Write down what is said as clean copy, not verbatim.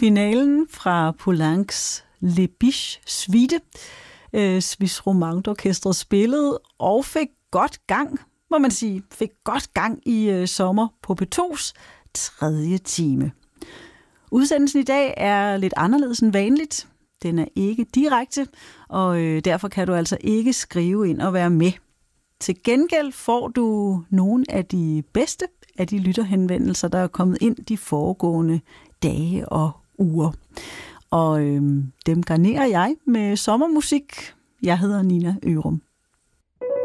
finalen fra Poulencs Les Biches Suite. Swiss Romand Orkestret spillede og fik godt gang, må man sige, i sommer på P2's 3. time. Udsendelsen i dag er lidt anderledes end vanligt. Den er ikke direkte, og derfor kan du altså ikke skrive ind og være med. Til gengæld får du nogle af de bedste af de lytterhenvendelser, der er kommet ind de foregående dage og uger. Og dem garnerer jeg med sommermusik. Jeg hedder Nina Ørum.